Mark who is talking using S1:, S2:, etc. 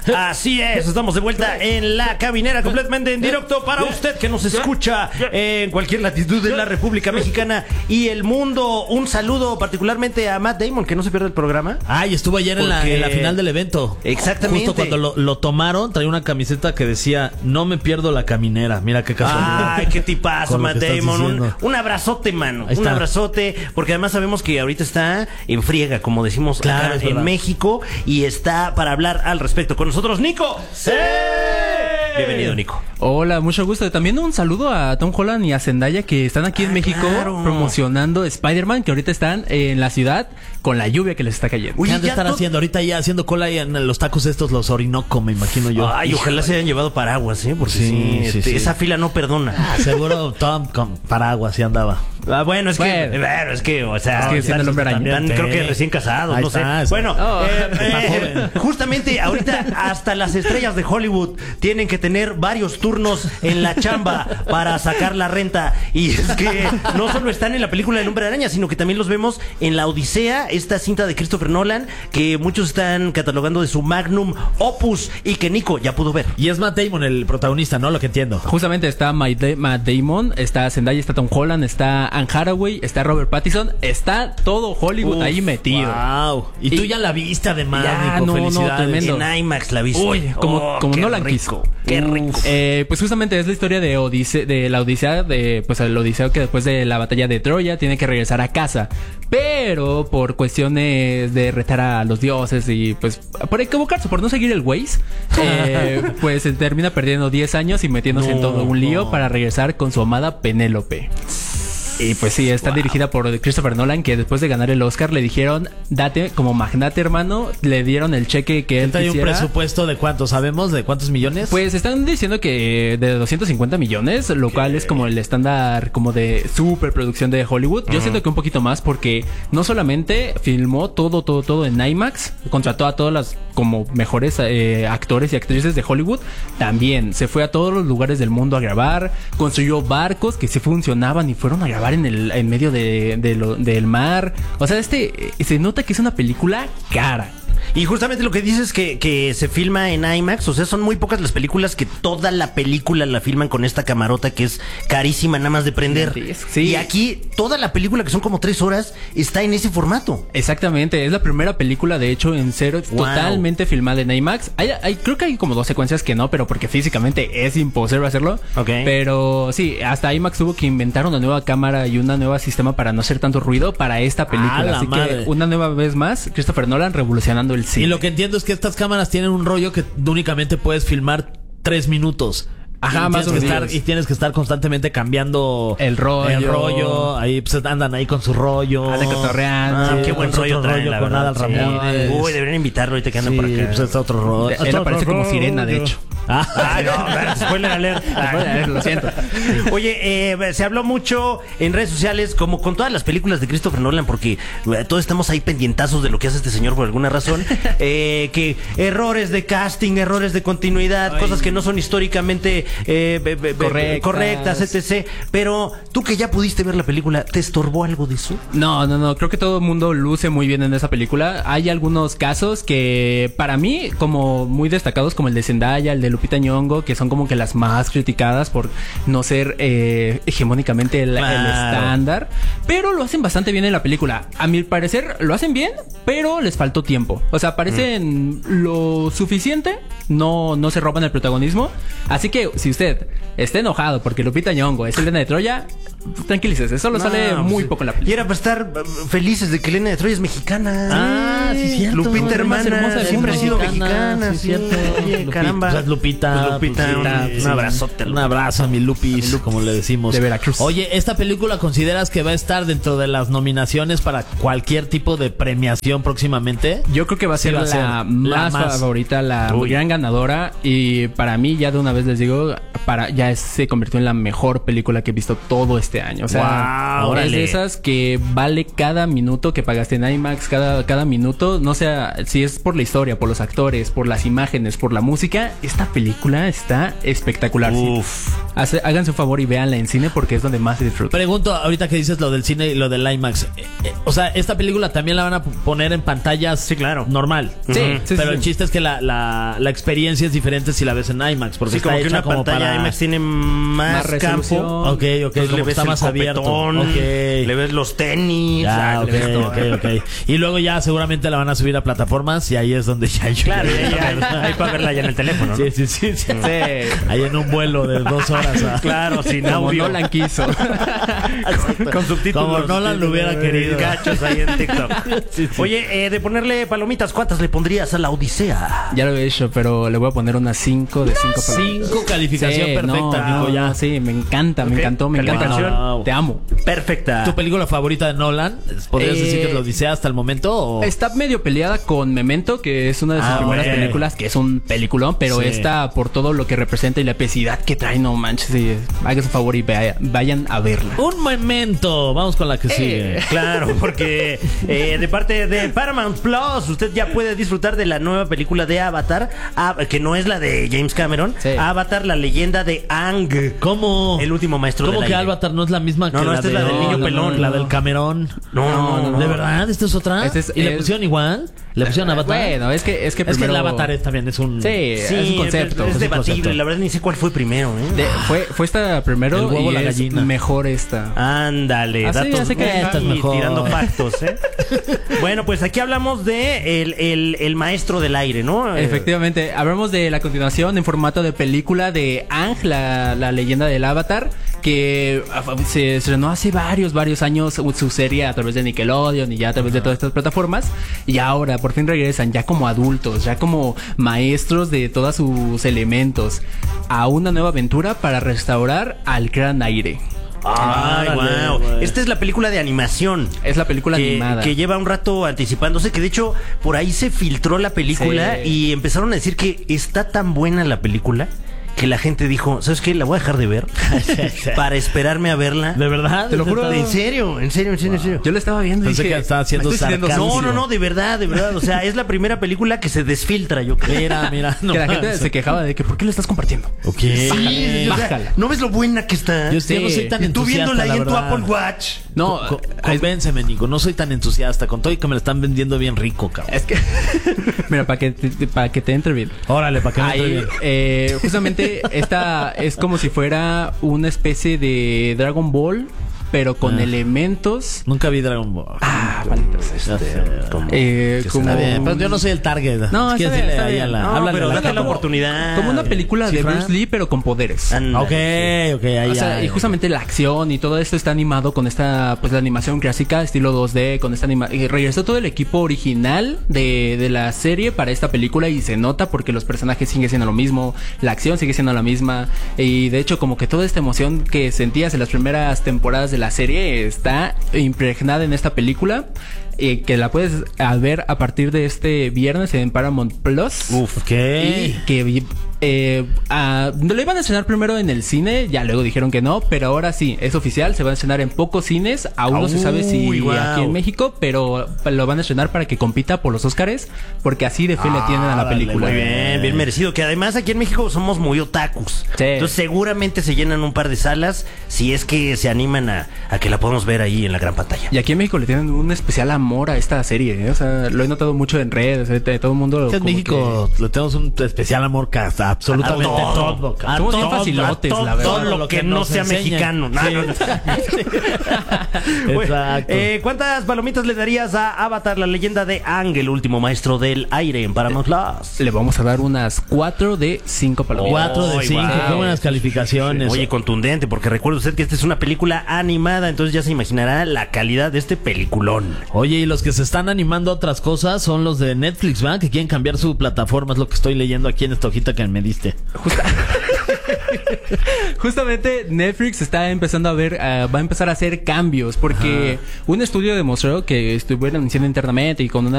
S1: Así es, estamos de vuelta en La Caminera, completamente en directo para usted que nos escucha en cualquier latitud de la República Mexicana y el mundo. Un saludo particularmente a Matt Damon, que no se pierde el programa.
S2: Ay, estuvo ayer en la final del evento.
S1: Exactamente.
S2: Justo cuando lo tomaron, traía una camiseta que decía: no me pierdo la caminera. Mira qué casualidad.
S1: Ay, qué tipazo, Matt Damon. Un abrazote, mano. Un abrazote, porque además sabemos que ahorita está en friega, como decimos acá en México, y está para hablar al respecto con nosotros, Nico. ¡Sí! Bienvenido, Nico.
S3: Hola, mucho gusto. También un saludo a Tom Holland y a Zendaya, que están aquí en México promocionando Spider-Man, que ahorita están en la ciudad con la lluvia que les está cayendo.
S2: ¿Qué han de estar haciendo? Ahorita ya haciendo cola ahí en los tacos estos, los Orinoco, me imagino yo.
S1: Ay, ojalá se hayan llevado paraguas, porque sí, esa fila no perdona.
S2: Seguro Tom con paraguas sí andaba.
S1: Bueno, es que, o sea,
S3: es que el hombre araña.
S1: Creo que recién casados, no sé. Bueno, justamente ahorita hasta las estrellas de Hollywood tienen que tener varios turnos en la chamba para sacar la renta. Y es que no solo están en la película del Hombre Araña, sino que también los vemos en La Odisea, esta cinta de Christopher Nolan, que muchos están catalogando de su magnum opus y que Nico ya pudo ver.
S2: Y es Matt Damon el protagonista, ¿no? Lo que entiendo.
S3: Justamente está Matt Damon, está Zendaya, está Tom Holland, está Anne Hathaway, está Robert Pattinson, está todo Hollywood ahí metido.
S2: Wow. Y tú ya la viste además, Nico.
S3: No, tremendo.
S1: En IMAX la viste.
S3: Uy, como Nolan quiso.
S1: Qué rico.
S3: Pues justamente es la historia de la Odisea, pues el Odiseo que después de la batalla de Troya tiene que regresar a casa. Pero por cuestiones de retar a los dioses y pues por equivocarse, por no seguir el Waze, pues se termina perdiendo 10 años y metiéndose en todo un lío para regresar con su amada Penélope. Y pues sí, está dirigida por Christopher Nolan, que después de ganar el Oscar le dijeron: date como magnate, hermano. Le dieron el cheque que él quisiera.
S2: ¿Hay un presupuesto de cuánto? ¿Sabemos de cuántos millones?
S3: Pues están diciendo que de 250 millones, lo cual es como el estándar como de superproducción de Hollywood. Yo siento que un poquito más, porque no solamente filmó todo en IMAX, contrató a todas las como mejores actores y actrices de Hollywood. También se fue a todos los lugares del mundo a grabar, construyó barcos que sí funcionaban y fueron a grabar en medio del mar. O sea, se nota que es una película cara.
S1: Y justamente lo que dices que se filma en IMAX, o sea, son muy pocas las películas que toda la película la filman con esta camarota que es carísima nada más de prender. Sí. Y aquí toda la película, que son como 3 horas, está en ese formato.
S3: Exactamente, es la primera película de hecho en serio totalmente filmada en IMAX. Creo que hay como 2 secuencias que no, pero porque físicamente es imposible hacerlo. Pero sí, hasta IMAX tuvo que inventar una nueva cámara y un nuevo sistema para no hacer tanto ruido para esta película. Así que una nueva vez más, Christopher Nolan revolucionando el cine.
S2: Y lo que entiendo es que estas cámaras tienen un rollo que únicamente puedes filmar 3 minutos. Ajá, más o menos. Y tienes que estar constantemente cambiando
S3: el rollo.
S2: Ahí pues andan ahí con su rollo.
S3: De cotorreando.
S1: Qué buen rollo traen, la
S2: con
S1: verdad.
S2: Adal Ramones.
S1: Uy, deberían invitarlo ahorita que andan por acá.
S2: Pues es otro rollo.
S3: Él aparece como sirena, de hecho.
S1: No, spoiler alert.
S3: Lo siento.
S1: Oye, se habló mucho en redes sociales, como con todas las películas de Christopher Nolan, porque todos estamos ahí pendientazos de lo que hace este señor por alguna razón. Que errores de casting, errores de continuidad, cosas que no son históricamente correctas, etc. Pero tú que ya pudiste ver la película, ¿te estorbó algo de eso?
S3: No. Creo que todo el mundo luce muy bien en esa película. Hay algunos casos que para mí como muy destacados, como el de Zendaya, el de Lupita Nyong'o, que son como que las más criticadas por no ser hegemónicamente el estándar, pero lo hacen bastante bien en la película. A mi parecer lo hacen bien, pero les faltó tiempo. O sea, parecen lo suficiente, no se roban el protagonismo. Así que si usted está enojado porque Lupita Nyong'o es Helena de Troya, tranquilícese, solo sale muy poco en la película.
S1: Y era para estar felices de que Helena de Troya es mexicana.
S2: Sí, cierto.
S1: Lupita, hermana, siempre ha sido mexicana.
S2: Sí, cierto.
S1: Oye, caramba.
S2: Pues Lupita,
S1: un abrazote.
S2: Un abrazo a mi Lupis, como le decimos.
S3: De Veracruz.
S2: Oye, ¿esta película consideras que va a estar dentro de las nominaciones para cualquier tipo de premiación próximamente?
S3: Yo creo que va a ser la más favorita, la gran ganadora. Y para mí, ya de una vez les digo, se convirtió en la mejor película que he visto todo este año. O sea, es de esas que vale cada minuto que pagaste en IMAX, cada minuto, no sea si es por la historia, por los actores, por las imágenes, por la música, está película está espectacular. Uf. Sí. Háganse un favor y véanla en cine porque es donde más se disfruta.
S2: Pregunto, ahorita que dices lo del cine y lo del IMAX, o sea, esta película también la van a poner en pantallas,
S1: sí, claro,
S2: normal.
S3: Sí,
S2: pero el chiste es que la experiencia es diferente si la ves en IMAX, porque está
S1: como
S2: hecha
S1: que una
S2: como
S1: pantalla
S2: para
S1: IMAX tiene más campo.
S2: Ok,
S1: le ves
S2: está más abierto.
S1: Le ves los tenis.
S2: Ok. Y luego ya seguramente la van a subir a plataformas y ahí es donde ya hay.
S1: Claro, ahí para verla ya en el teléfono, ¿no?
S2: Sí. Ahí en un vuelo de 2 horas.
S1: Claro, sin audio.
S3: Como Nolan quiso.
S1: Con subtítulos.
S2: Como Nolan lo hubiera querido.
S1: Gachos ahí en TikTok. Sí. Oye, de ponerle palomitas, ¿cuántas le pondrías a la Odisea?
S3: Ya lo he hecho, pero le voy a poner unas 5 de 5 palomitas.
S2: 5 calificación perfecta, amigo, ya.
S3: Sí, me encanta, me encantó, me encanta. Te amo.
S1: Perfecta.
S2: ¿Tu película favorita de Nolan? ¿Podrías decir que es la Odisea hasta el momento? ¿O?
S3: Está medio peleada con Memento, que es una de sus primeras películas, que es un peliculón, pero esta, por todo lo que representa y la epicidad que trae, no manches, hagan su favor y vayan a verla.
S2: Un momento, vamos con la que sigue.
S1: Claro, porque de parte de Paramount Plus, usted ya puede disfrutar de la nueva película de Avatar, que no es la de James Cameron. Sí. Avatar, la leyenda de Aang.
S2: ¿Cómo?
S1: El último maestro del
S2: aire. ¿Cómo que Avatar no es la misma que la
S1: esta es la del niño pelón?
S2: La del Cameron.
S1: No.
S2: ¿De verdad? ¿Esta es otra? ¿Y le pusieron igual? ¿Le pusieron Avatar?
S3: Bueno, es que primero...
S2: el Avatar también es un...
S3: Sí, es un concepto.
S1: Es debatible. La verdad ni sé cuál fue primero,
S3: Fue esta primero.
S2: El huevo,
S3: y
S2: la gallina.
S3: mejor esta.
S1: Ándale, datos
S3: que
S1: estás
S2: mejor.
S1: Tirando factos, Bueno, pues aquí hablamos de el maestro del aire, ¿no?
S3: Efectivamente, hablamos de la continuación en formato de película de Aang, la leyenda del Avatar, que se estrenó hace varios años su serie a través de Nickelodeon y ya a través de todas estas plataformas, y ahora por fin regresan ya como adultos, ya como maestros de todos sus elementos, a una nueva aventura para restaurar al Gran Aire.
S1: Ay, wow. Esta es la película de animación.
S3: Es la película animada.
S1: Que lleva un rato anticipándose, que de hecho por ahí se filtró la película y empezaron a decir que está tan buena la película que la gente dijo, ¿sabes qué? La voy a dejar de ver para esperarme a verla.
S2: ¿De verdad?
S1: Te lo juro. En serio.
S3: Yo la estaba viendo y
S2: pensé que estaba haciendo sarcasmo.
S1: No, de verdad. O sea, es la primera película que se desfiltra, yo creo.
S3: Mira. Que la gente se quejaba de que ¿por qué lo estás compartiendo?
S2: Ok.
S1: Sí, bájala. ¿No ves lo buena que está?
S2: Yo no soy tan entusiasta,
S1: tú viéndola ahí en tu
S2: verdad.
S1: Apple Watch.
S2: No, convénceme, Nico. No soy tan entusiasta. Con todo y que me la están vendiendo bien rico, cabrón.
S3: Es que... Mira, para que te entre bien.
S2: Órale, para que me entre
S3: bien. Justamente esta es como si fuera una especie de Dragon Ball, pero con elementos.
S2: Nunca vi Dragon Ball.
S3: Como...
S2: Está bien, pero yo no soy el target.
S3: No, está bien.
S1: Pero date la oportunidad.
S3: Como una película de Bruce Lee, pero con poderes.
S2: Ok, ahí
S3: y justamente la acción y todo esto está animado con esta, pues la animación clásica, estilo 2D, con esta animación. Regresó todo el equipo original de la serie para esta película y se nota porque los personajes siguen siendo lo mismo, la acción sigue siendo la misma. Y de hecho, como que toda esta emoción que sentías en las primeras temporadas de la serie está impregnada en esta película, que la puedes ver a partir de este viernes en Paramount Plus. Y que lo iban a estrenar primero en el cine, ya luego dijeron que no, pero ahora sí, es oficial, se va a estrenar en pocos cines, aún no se sabe si aquí en México, pero lo van a estrenar para que compita por los Óscares, porque así de fe le tienen a la película.
S1: Muy bien merecido, que además aquí en México somos muy otakus, entonces seguramente se llenan un par de salas si es que se animan a que la podamos ver ahí en la gran pantalla.
S3: Y aquí en México le tienen un especial amor a esta serie, o sea, lo he notado mucho en redes, todo el mundo.
S2: En México le tenemos un especial amor absolutamente todo.
S3: Somos bien facilotes, la verdad.
S1: Todo lo que no sea mexicano.
S2: Exacto.
S1: ¿Cuántas palomitas le darías a Avatar, la leyenda de Aang, el último maestro del aire en Paramount Plus?
S3: Le vamos a dar unas 4 de 5 palomitas.
S2: 4 de 5, qué buenas calificaciones.
S1: Oye, contundente, porque recuerde usted que esta es una película animada, entonces ya se imaginará la calidad de este peliculón.
S2: Oye, y los que se están animando a otras cosas son los de Netflix, ¿verdad? Que quieren cambiar su plataforma, es lo que estoy leyendo aquí en esta hojita que me diste.
S3: Justamente Netflix está empezando va a empezar a hacer cambios porque un estudio demostró que estuvieron diciendo internamente y con una